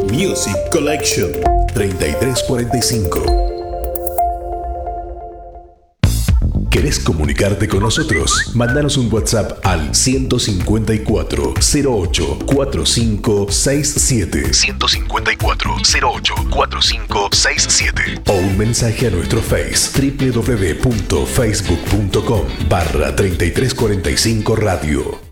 Music Collection 3345. ¿Querés comunicarte con nosotros? Mándanos un WhatsApp al 154 08 4567 154 08 4567 o un mensaje a nuestro Face www.facebook.com/3345 Radio.